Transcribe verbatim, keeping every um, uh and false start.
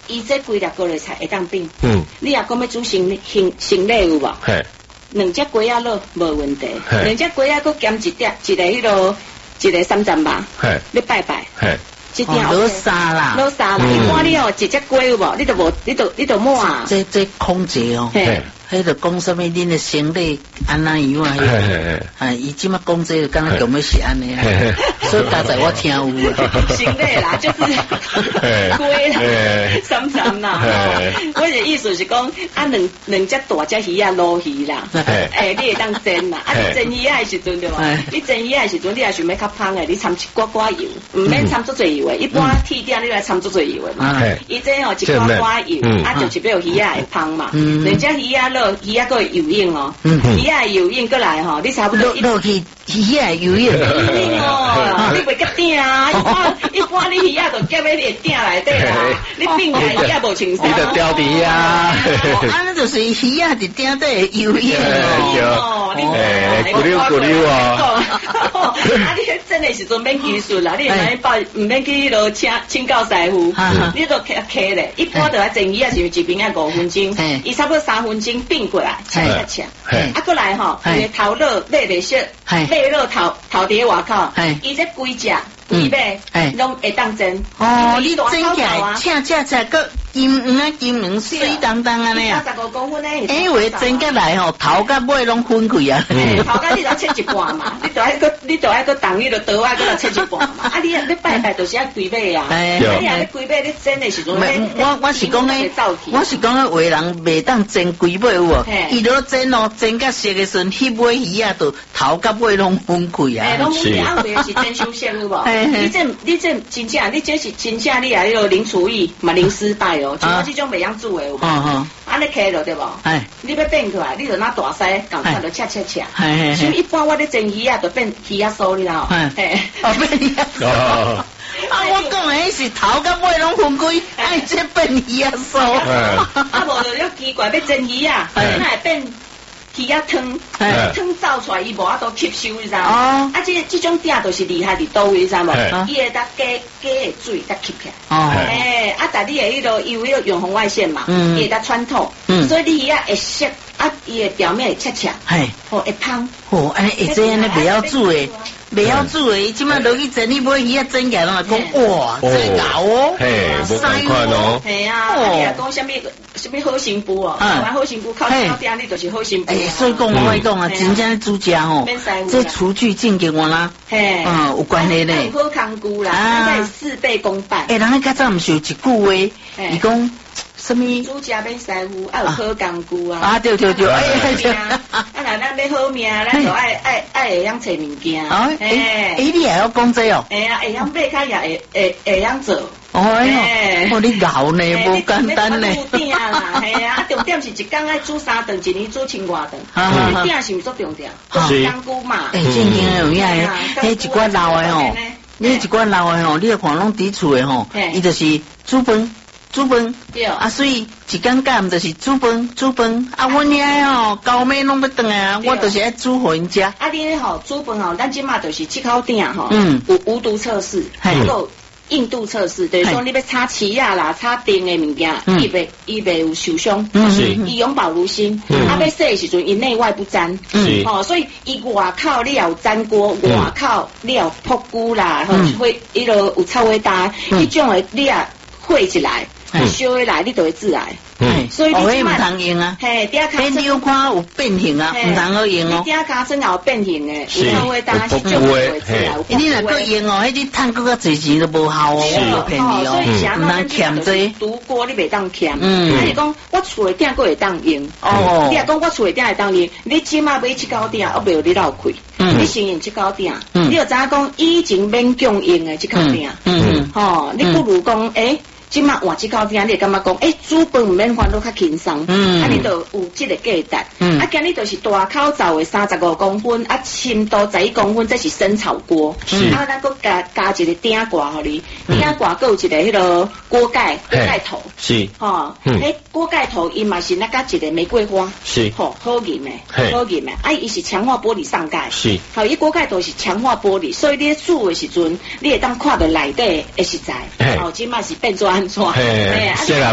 伊这几粒高丽菜会当变。嗯。你若讲要煮成成成类有无？嘿。两只鸡仔肉无问题，两只鸡仔佫减一碟，一个迄落，一个三层吧。嘿。要拜拜。嘿。这点落沙啦， 落沙啦。一般你哦，一只鸡有无？你都无，你都你都冇啊。 这这空姐哦。嘿。迄个讲什么？恁的生理安那样啊？啊，伊即马讲这个，敢若根本是安尼啊。所以刚才我听有啊。 生理啦，就是龟啦，三层啦。我的意思是讲，啊，两两只大只鱼啊，鲈鱼啦。诶，你会当煎啦。啊，你煎鱼啊的时阵对吧？你煎鱼啊的时阵，你也想要较香的，你掺一寡寡油，唔免掺足侪油的。一般铁点你来掺足侪油的嘛。伊这哦一寡寡油，啊，就是要鱼啊会香嘛。两只鱼啊。鱼啊，个油印哦，鱼啊油印过来吼，你差不多落去鱼啊油印，油印哦，你袂甲鼎啊，一般一般你鱼啊就夹喺你鼎内底啦，你并起鱼啊无清爽， 你就掉底啊， 啊那就是鱼啊伫鼎底油印哦， 哎，咕溜咕溜啊， 啊你真的时阵免技术啦，你免报唔免去落请请教师傅，你都客客咧，一般就来蒸鱼啊是一边啊五分钟，伊差不多三分钟。变过来，切切切，啊，过来吼，伊个头肉买袂熟，买肉头头伫外口，伊这龟只龟尾，拢会当蒸。 哦，你蒸起来，切切切个金黄啊金黄水当当安尼啊。 三十五公分咧。 因为蒸起来吼，头甲尾拢分开啊。 头甲你著切一半嘛，你著爱个你著爱个动，你著刀啊个切一半嘛。啊，你你拜拜就是爱龟尾啊。哎。你啊，你龟尾你蒸的时阵， 我我是讲诶，我是讲诶，有人袂当蒸龟尾有无？伊落蒸哦，蒸甲熟诶时阵，迄尾鱼啊，著头甲尾拢分开啊。 哎，拢分开啊，有是蒸熟熟有无？你这你这真正，你这是真正，你还有零厨艺嘛零失败哦，像我这种袂晓煮诶有无？啊，你开了对无？哎，你要变过来，你就拿大筛，赶快就切切切。所以一般我咧蒸鱼啊，就变鱼啊酥，你知道？嘿， 哦变鱼啊酥。啊，我讲诶是头甲尾拢分开，哎，这变鱼啊酥。 啊，无就了奇怪，要蒸鱼啊，那会变。鱼啊汤，汤造出来伊无法度吸收，你知无？啊，这这种鼎就是厉害伫倒位，你知无？伊会当加加的水当吸起来。哦，哎，啊，但你的迄个伊有迄个远红外线嘛，伊会当穿透，所以你鱼啊会熟，啊，伊的表面会切切，嘿，哦会香。 哦，安尼会这样咧袂晓煮诶。袂晓煮诶，即摆落去蒸，你买鱼啊蒸起来，拢会讲哇，真牛哦， 嘿，无同款哦， 系啊，你啊讲什么什么好幸福哦，台湾好幸福靠靠嗲，你就是好幸福。 哎，所以讲我跟你讲啊，真正煮食吼，这厨具进给我啦，嘿，嗯，有关系咧， 好康姑啦，再事倍功半。 哎，人家较早毋是有一句话，伊讲。什么？ 煮食免师傅，爱有好工具啊！ 啊，对对对，哎呀，啊，若咱要好命，咱就爱爱爱会晓找物件。哦， 哎，哎，你也要讲这哦？ 哎呀，会晓买开也会会会晓做。 哦，哎，哦，你熬呢，无简单呢。 鼎啦，系啊，啊，重点是一工爱煮三顿，一年煮千外顿。啊，鼎是毋足重点，是工具嘛。 哎，正经有影诶，迄一寡老诶吼，你一寡老诶吼，你要看拢伫厝诶吼，伊就是煮饭。煮饭，啊，所以一工干毋就是煮饭，煮饭。啊，阮遐吼，高妹拢要转来啊，我就是爱煮互因食。啊， 你咧吼煮饭吼，咱即马就是七口鼎吼，嗯，有无毒测试，还有硬度测试，就是说你要插起啊啦，插钉的物件，伊袂伊袂有受伤，伊永保如新。啊，要洗的时阵，伊内外不沾，哦，所以伊外口你有粘锅，外口你有扑菇啦，吼，会迄个有臭味大，迄种的你啊烩起来。烧起来你就会致癌， 嗯，所以你即摆唔通用啊， 嘿，底下卡你有看有变形啊，唔通好用哦。 底下卡身也有变形诶，有臭味大是就会致癌。 你若搁用哦，迄你趁搁较侪钱都无效哦，我骗你哦，唔通欠这。 毒锅你袂当欠，嗯，你讲我厝诶鼎搁会当用，哦，你若讲我厝诶鼎会当用，你即马买七口鼎，我袂有你闹亏，你先用七口鼎，你就知影讲以前免供用诶七口鼎，嗯，吼，你不如讲诶。即马换即口鼎，你会感觉讲，诶，煮饭毋免烦恼较轻松，嗯，啊，你就有即个价值，嗯，啊，今日就是大口灶的三十五公分，啊，深度十一公分，这是生炒锅，嗯，啊，咱搁加加一个鼎挂互你，鼎挂搁有一个迄个锅盖，锅盖头，是，吼，迄锅盖头伊嘛是那加一个玫瑰花，是，吼，好银的，好银的，啊，伊是强化玻璃上盖，是，好，伊锅盖头是强化玻璃，所以你煮的时阵，你会当看到内底的实在，哦，即马是变做安怎？哎，是啦。